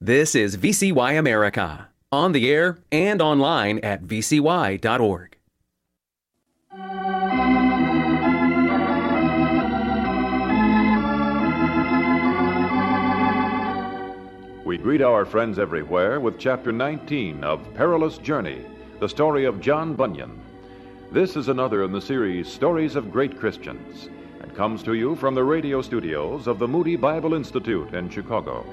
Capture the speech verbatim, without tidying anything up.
This is V C Y America, on the air and online at v c y dot org. We greet our friends everywhere with Chapter nineteen of Perilous Journey, the story of John Bunyan. This is another in the series Stories of Great Christians, and comes to you from the radio studios of the Moody Bible Institute in Chicago.